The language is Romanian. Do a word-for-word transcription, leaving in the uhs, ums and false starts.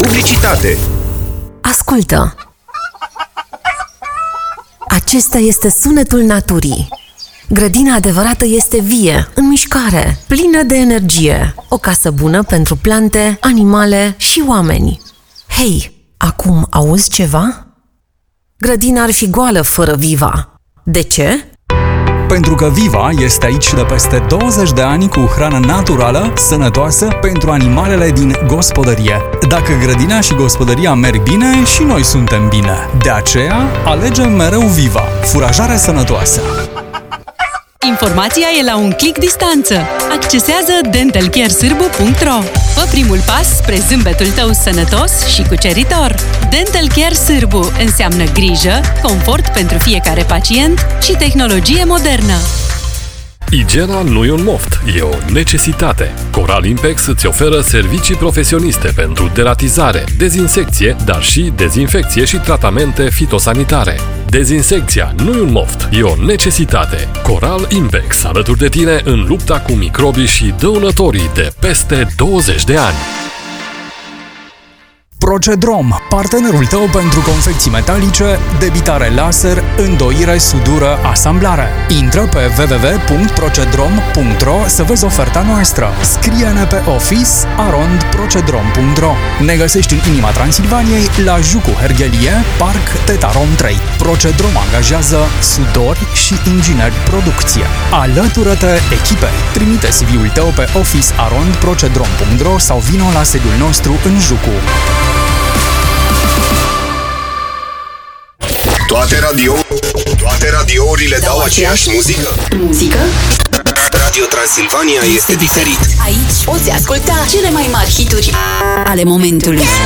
Publicitate. Ascultă! Acesta este sunetul naturii. Grădina adevărată este vie, în mișcare, plină de energie. O casă bună pentru plante, animale și oameni. Hei, acum auzi ceva? Grădina ar fi goală fără Viva. De ce? Pentru că Viva este aici de peste douăzeci de ani cu hrană naturală, sănătoasă pentru animalele din gospodărie. Dacă grădina și gospodăria merg bine, și noi suntem bine. De aceea, alegem mereu Viva, furajare sănătoasă. Informația e la un click distanță. Accesează dental care sârbu punct ro. Fă primul pas spre zâmbetul tău sănătos și cuceritor. Dental Care Sârbu înseamnă grijă, confort pentru fiecare pacient și tehnologie modernă. Igiena nu e un moft, e o necesitate. Coral Impex îți oferă servicii profesioniste pentru deratizare, dezinsecție, dar și dezinfecție și tratamente fitosanitare. Dezinsecția nu e un moft, e o necesitate. Coral Impex, alături de tine în lupta cu microbii și dăunătorii de peste douăzeci de ani. Procedrom, partenerul tău pentru confecții metalice, debitare laser, îndoire, sudură, asamblare. Intră pe w w w punct procedrom punct ro să vezi oferta noastră. Scrie-ne pe office arond procedrom punct ro. Ne găsești în inima Transilvaniei, la Jucu Herghelie, Parc Tetarom trei. Procedrom angajează sudori și ingineri producție. Alătură-te echipei. Trimite C V-ul tău pe office arond procedrom punct ro sau vino la sediul nostru în Jucu. Toate radio, toate radiourile dau aceeași muzică. Muzică? Radio Transilvania este diferit. Aici poți asculta cele mai mari hituri ale momentului.